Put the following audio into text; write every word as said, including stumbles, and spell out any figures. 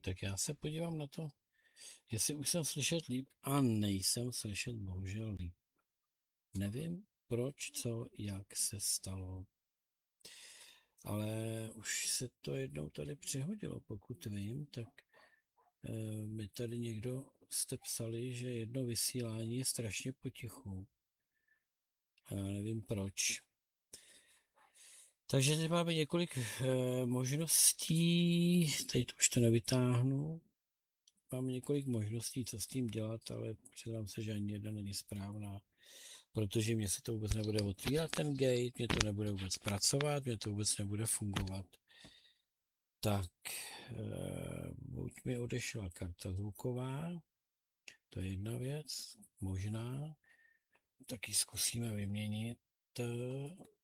Tak já se podívám na to, jestli už jsem slyšet líp a nejsem slyšet bohužel líp. Nevím proč, co, jak se stalo. Ale už se to jednou tady přihodilo, pokud vím, tak e, mi tady někdo jste psali, že jedno vysílání je strašně potichu. A já nevím proč. Takže teď máme několik e, možností, teď už to nevytáhnu. Mám několik možností, co s tím dělat, ale přiznám se, že ani jedna není správná, protože mě se to vůbec nebude otvírat ten gate, mě to nebude vůbec pracovat, mě to vůbec nebude fungovat. Tak, e, buď mi odešla karta zvuková, to je jedna věc, možná, taky zkusíme vyměnit.